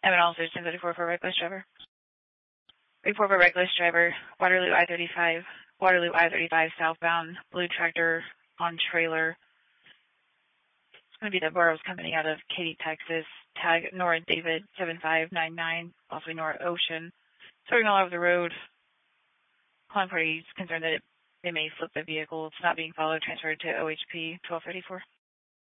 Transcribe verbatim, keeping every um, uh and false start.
I'm an officer, ten thirty-four for a reckless driver. Report for reckless driver, Waterloo I thirty-five, Waterloo I thirty-five southbound, blue tractor on trailer. It's going to be the Burroughs Company out of Katy, Texas. Tag Nora David seven five nine nine, also Nora Ocean. Starting all over the road. Calling parties concerned that it, they may flip the vehicle. It's not being followed. Transferred to O H P twelve thirty-four.